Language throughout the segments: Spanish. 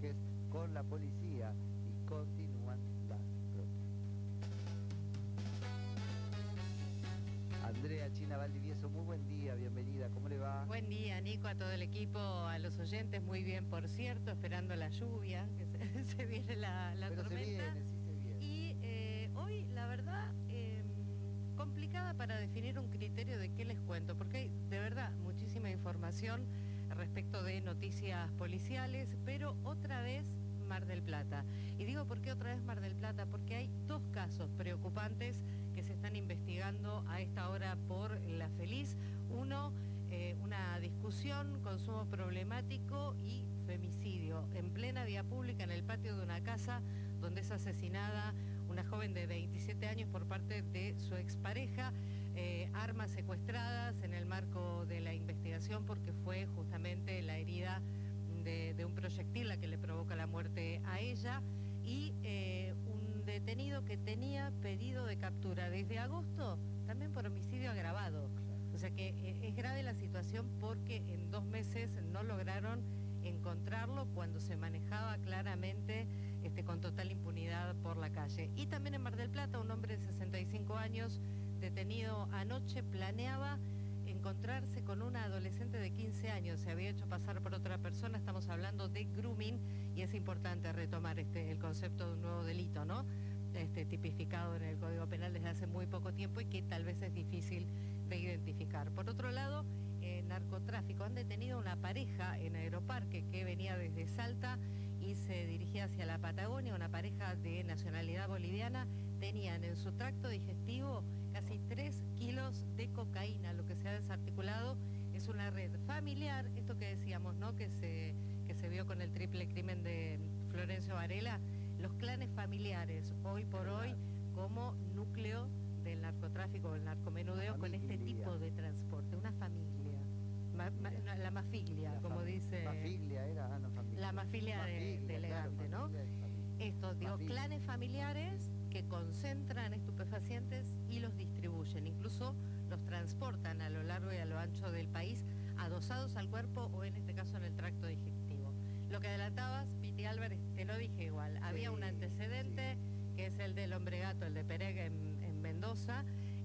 choques con la policía y continúan las protestas. Andrea China Valdivieso, muy buen día, bienvenida, ¿cómo le va? Buen día, Nico, a todo el equipo, a los oyentes, muy bien, por cierto, esperando la lluvia, que se viene la Pero tormenta. se viene, sí se viene. Y hoy, la verdad, complicada para definir un criterio de qué les cuento, porque hay, de verdad, muchísima información respecto de noticias policiales, pero otra vez Mar del Plata. Y digo, ¿por qué otra vez Mar del Plata? Porque hay dos casos preocupantes que se están investigando a esta hora por La Feliz. Uno, una discusión, consumo problemático y femicidio en plena vía pública en el patio de una casa donde es asesinada una joven de 27 años por parte de su expareja, armas secuestradas en el marco de la investigación porque fue justamente la herida de un proyectil la que le provoca la muerte a ella, y un detenido que tenía pedido de captura desde agosto también por homicidio agravado. O sea que es grave la situación porque en 2 meses no lograron encontrarlo cuando se manejaba claramente con total impunidad por la calle. Y también en Mar del Plata, un hombre de 65 años detenido anoche planeaba encontrarse con una adolescente de 15 años, se había hecho pasar por otra persona. Estamos hablando de grooming y es importante retomar el concepto de un nuevo delito, ¿no? Tipificado en el Código Penal desde hace muy poco tiempo y que tal vez es difícil de identificar. Por otro lado, narcotráfico. Han detenido a una pareja en Aeroparque que venía desde Salta y se dirigía hacia la Patagonia, una pareja de nacionalidad boliviana. Tenían en su tracto digestivo casi 3 kilos de cocaína. Lo que se ha desarticulado es una red familiar, esto que decíamos, ¿no? Que se vio con el triple crimen de Florencio Varela, los clanes familiares, hoy por hoy, como núcleo del narcotráfico, el narcomenudeo, con este tipo de transporte, una familia. La mafiglia, como dice. Mafiglia era, no familia. La mafiglia de elegante, claro, ¿no? Estos, digo, clanes familiares que concentran estupefacientes y los distribuyen, incluso los transportan a lo largo y a lo ancho del país, adosados al cuerpo o en este caso en el tracto digestivo. Lo que adelantabas, Piti Álvarez, te lo dije igual, había un antecedente que es el del hombre gato, el de Perega en Mendoza,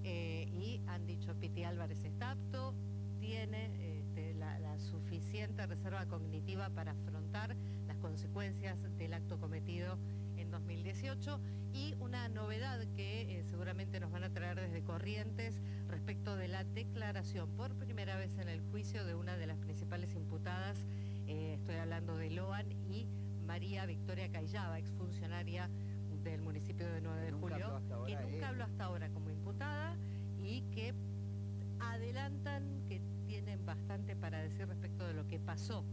y han dicho Piti Álvarez está apto, tiene la suficiente reserva cognitiva para afrontar las consecuencias del acto cometido en 2018, y una novedad que seguramente nos van a traer desde Corrientes respecto de la declaración por primera vez en el juicio de una de las principales imputadas, estoy hablando de Loan y María Victoria Cayaba, exfuncionaria del municipio de 9 de julio, que nunca habló hasta ahora como imputada y que adelantan que tienen bastante para decir respecto de lo que pasó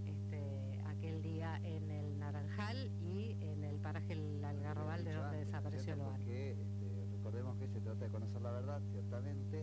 aquel día en el Naranjal y en el paraje El Algarrobal, de donde desapareció Loan. Porque recordemos que se trata de conocer la verdad, ciertamente,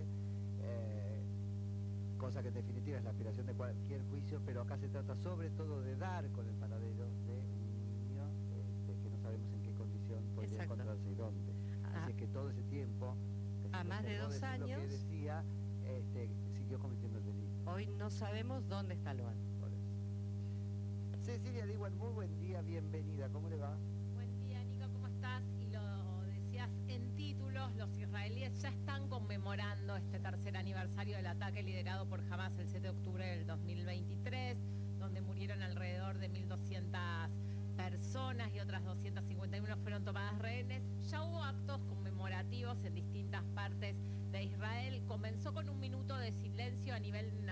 cosa que en definitiva es la aspiración de cualquier juicio, pero acá se trata sobre todo de dar con el paradero de un niño que no sabemos en qué condición podría encontrarse y dónde. Así es que todo ese tiempo, a más de 2 años, lo que decía, siguió cometiendo el delito. Hoy no sabemos dónde está Loan. Cecilia Diwan, muy buen día, bienvenida, ¿cómo le va? Buen día, Nico, ¿cómo estás? Y lo decías en títulos, los israelíes ya están conmemorando este tercer aniversario del ataque liderado por Hamas el 7 de octubre del 2023, donde murieron alrededor de 1.200 personas y otras 251 fueron tomadas rehenes. Ya hubo actos conmemorativos en distintas partes de Israel. Comenzó con un minuto de silencio a nivel